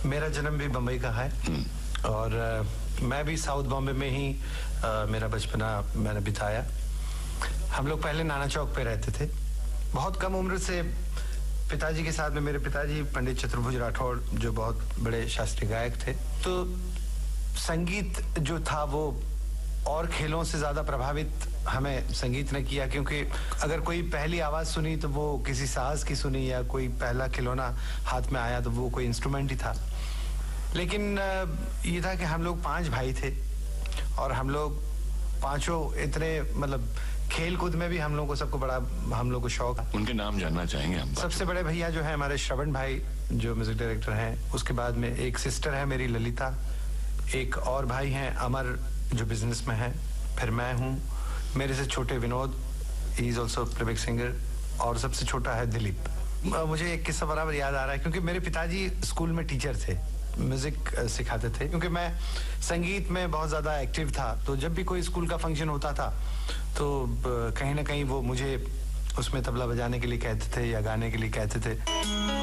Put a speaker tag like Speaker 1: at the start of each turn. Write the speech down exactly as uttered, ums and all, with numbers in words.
Speaker 1: मेरा जन्म भी बम्बई का है और आ, मैं भी साउथ बॉम्बे में ही आ, मेरा बचपना मैंने बिताया। हम लोग पहले नाना चौक पे रहते थे। बहुत कम उम्र से पिताजी के साथ में, मेरे पिताजी पंडित चतुर्भुज राठौड़ जो बहुत बड़े शास्त्रीय गायक थे, तो संगीत जो था वो और खेलों से ज़्यादा प्रभावित हमें संगीत ने किया, क्योंकि अगर कोई पहली आवाज़ सुनी तो वो किसी साज की सुनी, या कोई पहला खिलौना हाथ में आया तो वो कोई इंस्ट्रूमेंट ही था। लेकिन ये था कि हम लोग पांच भाई थे और हम लोग पांचों इतने, मतलब खेल कूद में भी हम लोगों को सबको बड़ा हम लोग को शौक।
Speaker 2: उनके नाम जानना चाहेंगे हम।
Speaker 1: सबसे बड़े भैया जो है हमारे श्रवण भाई, जो म्यूजिक डायरेक्टर हैं। उसके बाद में एक सिस्टर है मेरी ललिता, एक और भाई हैं अमर जो बिजनेस में है, फिर मैं हूँ, मेरे से छोटे Vinod, he is also playback singer, और सबसे छोटा है दिलीप। मुझे एक किस्सा बराबर याद आ रहा है, क्योंकि मेरे पिताजी स्कूल में टीचर थे, म्यूजिक सिखाते थे। क्योंकि मैं संगीत में बहुत ज़्यादा एक्टिव था, तो जब भी कोई स्कूल का फंक्शन होता था तो कहीं ना कहीं वो मुझे उसमें तबला बजाने के लिए कहते थे या गाने के लिए कहते थे।